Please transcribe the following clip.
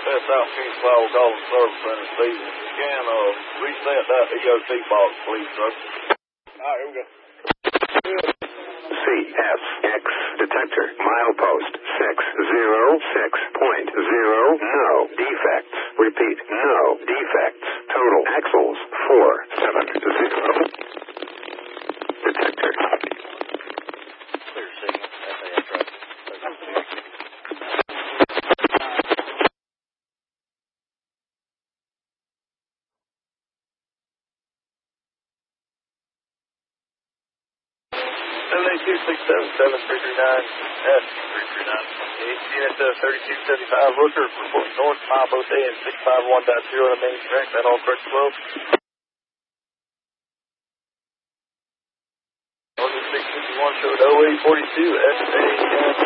That's South Phoenix Fire Call the Service Center, Steve. If you can, reset that EOT box, please, sir. Alright, here we go. CSX detector, milepost 606.0. No defects. Repeat, no defects. Total axles 470. Detector. Clear signal. SAS right. Unit 3275, Rooker, reporting north, milepost AM 651.0, the main track, that all correct 12. Order 651 showed 0842,